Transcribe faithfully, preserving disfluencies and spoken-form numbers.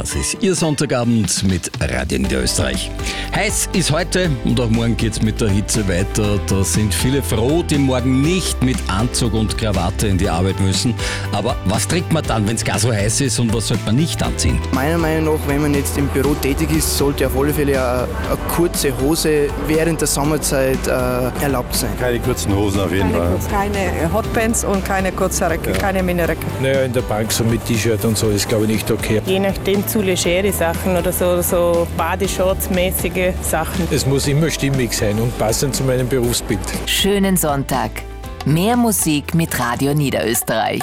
Das ist Ihr Sonntagabend mit Radio Niederösterreich. Heiß ist heute und auch morgen geht's mit der Hitze weiter. Da sind viele froh, die morgen nicht mit Anzug und Krawatte in die Arbeit müssen. Aber was trägt man dann, wenn es gar so heiß ist, und was sollte man nicht anziehen? Meiner Meinung nach, wenn man jetzt im Büro tätig ist, sollte auf alle Fälle eine, eine kurze Hose während der Sommerzeit äh, erlaubt sein. Keine kurzen Hosen auf jeden keine, Fall. Keine Hotpants und keine Kurzröcke, ja. Keine Miniröcke. Naja, in der Bank so mit T-Shirt und so ist, glaube ich, nicht okay. Je nachdem zu legere Sachen oder so, so Badeshorts-mäßige Sachen. Es muss immer stimmig sein und passend zu meinem Berufsbild. Schönen Sonntag. Mehr Musik mit Radio Niederösterreich.